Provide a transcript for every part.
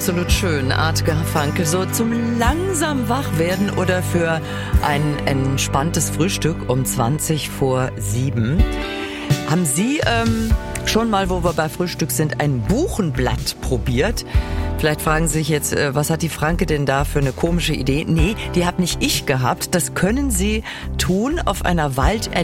absolut schön. Art Garfunkel, so zum langsam Wachwerden oder für ein entspanntes Frühstück um 7:20. Haben Sie schon mal, wo wir bei Frühstück sind, ein Buchenblatt probiert? Vielleicht fragen Sie sich jetzt, was hat die Franke denn da für eine komische Idee? Nee, die habe nicht ich gehabt. Das können Sie tun auf einer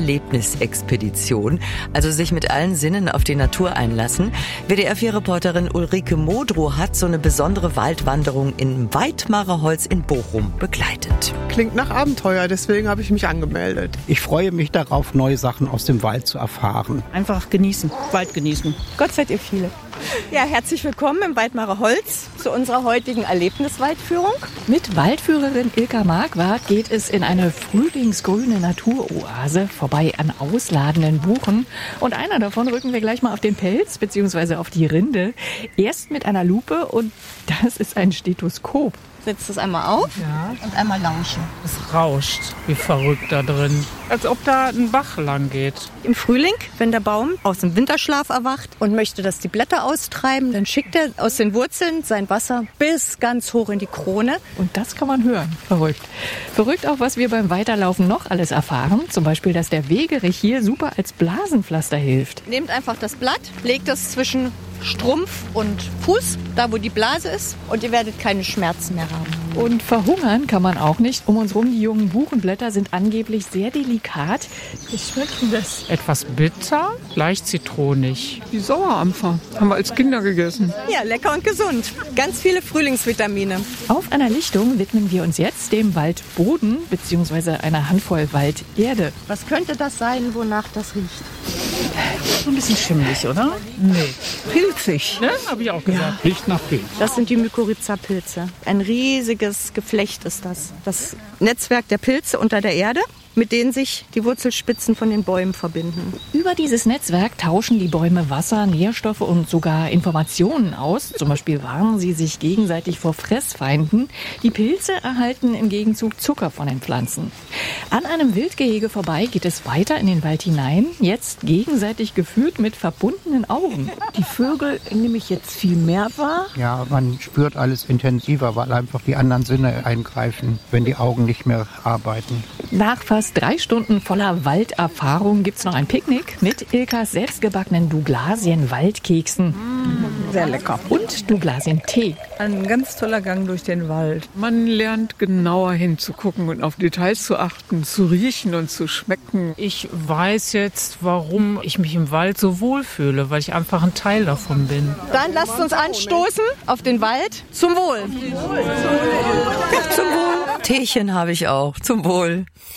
Walderlebnisexpedition. Also sich mit allen Sinnen auf die Natur einlassen. WDR-4-Reporterin Ulrike Modrow hat so eine besondere Waldwanderung im Weidmarer Holz in Bochum begleitet. Klingt nach Abenteuer, deswegen habe ich mich angemeldet. Ich freue mich darauf, neue Sachen aus dem Wald zu erfahren. Einfach genießen, Wald genießen. Gott seid ihr viele. Ja, herzlich willkommen im Weidmarer Holz zu unserer heutigen Erlebniswaldführung. Mit Waldführerin Ilka Marquardt geht es in eine frühlingsgrüne Naturoase vorbei an ausladenden Buchen. Und einer davon rücken wir gleich mal auf den Pelz bzw. auf die Rinde. Erst mit einer Lupe und das ist ein Stethoskop. Setzt es einmal auf und einmal lauschen. Es rauscht wie verrückt da drin. Als ob da ein Bach lang geht. Im Frühling, wenn der Baum aus dem Winterschlaf erwacht und möchte, dass die Blätter austreiben, dann schickt er aus den Wurzeln sein Wasser bis ganz hoch in die Krone. Und das kann man hören. Verrückt. Verrückt auch, was wir beim Weiterlaufen noch alles erfahren. Zum Beispiel, dass der Wegerich hier super als Blasenpflaster hilft. Nehmt einfach das Blatt, legt es zwischen Strumpf und Fuß, da wo die Blase ist, und ihr werdet keine Schmerzen mehr haben. Und verhungern kann man auch nicht. Um uns rum, die jungen Buchenblätter sind angeblich sehr delikat. Wie schmeckt denn das? Etwas bitter, leicht zitronig. Die Sauerampfer haben wir als Kinder gegessen. Ja, lecker und gesund. Ganz viele Frühlingsvitamine. Auf einer Lichtung widmen wir uns jetzt dem Waldboden bzw. einer Handvoll Walderde. Was könnte das sein, wonach das riecht? So ein bisschen schimmelig, oder? Nee. Pilzig. Ne? Habe ich auch gesagt. Riecht nach Pilz. Das sind die Mykorrhiza-Pilze. Ein riesiges Geflecht ist das. Das Netzwerk der Pilze unter der Erde, mit denen sich die Wurzelspitzen von den Bäumen verbinden. Über dieses Netzwerk tauschen die Bäume Wasser, Nährstoffe und sogar Informationen aus. Zum Beispiel warnen sie sich gegenseitig vor Fressfeinden. Die Pilze erhalten im Gegenzug Zucker von den Pflanzen. An einem Wildgehege vorbei geht es weiter in den Wald hinein, jetzt gegenseitig geführt mit verbundenen Augen. Die Vögel nehme ich jetzt viel mehr wahr. Ja, man spürt alles intensiver, weil einfach die anderen Sinne eingreifen, wenn die Augen nicht mehr arbeiten. Nach fast 3 Stunden voller Walderfahrung gibt's noch ein Picknick mit Ilkas selbstgebackenen Douglasien-Waldkeksen. Sehr lecker. Und Douglasien-Tee. Ein ganz toller Gang durch den Wald. Man lernt genauer hinzugucken und auf Details zu achten, zu riechen und zu schmecken. Ich weiß jetzt, warum ich mich im Wald so wohlfühle, weil ich einfach ein Teil davon bin. Dann lasst uns anstoßen auf den Wald. Zum Wohl. Zum Wohl. Teechen habe ich auch. Zum Wohl.